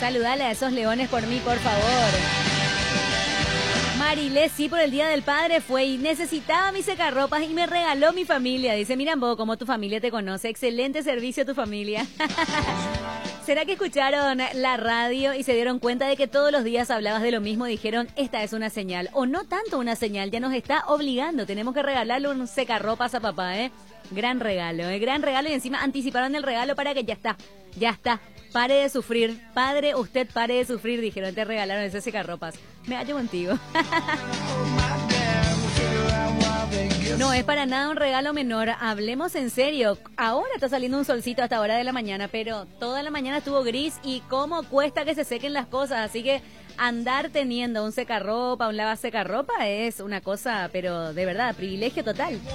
Saludale a esos leones por mí, por favor. Marilés, sí, por el Día del Padre fue y necesitaba mis secarropas y me regaló mi familia. Dice, mira vos cómo tu familia te conoce. Excelente servicio a tu familia. ¿Será que escucharon la radio y se dieron cuenta de que todos los días hablabas de lo mismo y dijeron, esta es una señal? O no tanto una señal, ya nos está obligando. Tenemos que regalarle un secarropas a papá, ¿eh? Gran regalo y encima anticiparon el regalo para que ya está. Pare de sufrir, padre, usted pare de sufrir, dijeron, te regalaron ese secarropas. Me hallo contigo. No es para nada un regalo menor, hablemos en serio. Ahora está saliendo un solcito hasta hora de la mañana, pero toda la mañana estuvo gris y cómo cuesta que se sequen las cosas, así que andar teniendo un secarropa, un lavasecarropa es una cosa, pero de verdad, privilegio total.